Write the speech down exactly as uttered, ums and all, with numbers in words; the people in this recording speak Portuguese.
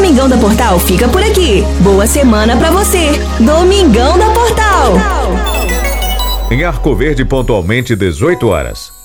Domingão da Portal fica por aqui. Boa semana pra você. Domingão da Portal. Em Arco Verde, pontualmente dezoito horas.